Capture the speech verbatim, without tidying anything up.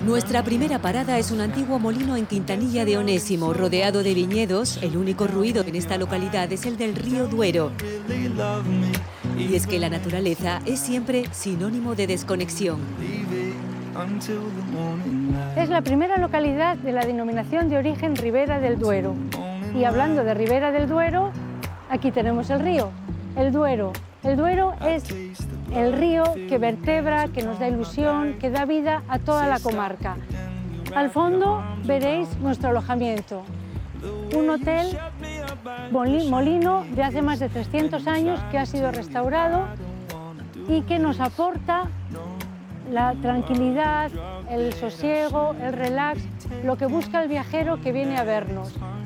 Nuestra primera parada es un antiguo molino en Quintanilla de Onésimo, rodeado de viñedos. El único ruido en esta localidad es el del río Duero. Y es que la naturaleza es siempre sinónimo de desconexión. Es la primera localidad de la denominación de origen Ribera del Duero. Y hablando de Ribera del Duero, aquí tenemos el río, el Duero. El Duero es el río que vertebra, que nos da ilusión, que da vida a toda la comarca. Al fondo veréis nuestro alojamiento, un hotel molino de hace más de trescientos años que ha sido restaurado y que nos aporta la tranquilidad, el sosiego, el relax, lo que busca el viajero que viene a vernos.